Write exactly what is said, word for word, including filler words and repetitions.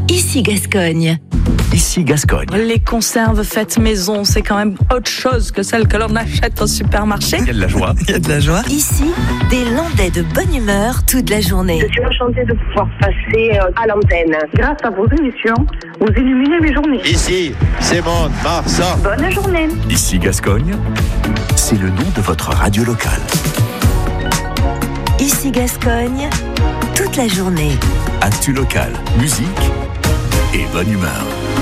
Ici Gascogne. Ici Gascogne. Les conserves faites maison, c'est quand même autre chose que celles que l'on achète au supermarché. Il y a de la joie. Il y a de la joie. Ici, des Landais de bonne humeur toute la journée. Je suis enchantée de pouvoir passer à l'antenne. Grâce à vos émissions, vous illuminez mes journées. Ici, c'est Monde, Marsan. Bonne journée. Ici Gascogne, c'est le nom de votre radio locale. Ici Gascogne, toute la journée. Actu locale, musique et bonne humeur.